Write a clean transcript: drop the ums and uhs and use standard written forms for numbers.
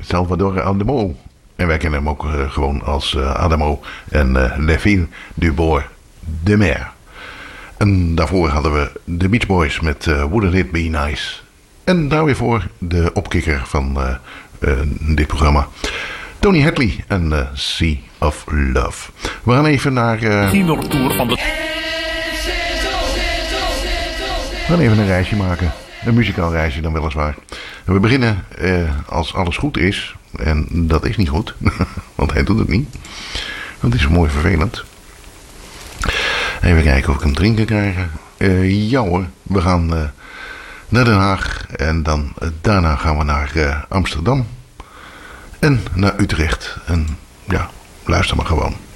Salvador Adamo. En wij kennen hem ook gewoon als Adamo en Les Filles du Bord de Mer. En daarvoor hadden we de Beach Boys met Wouldn't It Be Nice. En daar weer voor de opkikker van dit programma. Tony Hadley en Sea of Love. We gaan even naar... Tour van de... We gaan even een reisje maken. Een muzikaal reisje dan weliswaar. En we beginnen als alles goed is. En dat is niet goed. Want hij doet het niet. Dat is mooi vervelend. Even kijken of ik hem drinken krijg. Ja hoor. We gaan naar Den Haag. En dan daarna gaan we naar Amsterdam. En naar Utrecht. En ja, luister maar gewoon.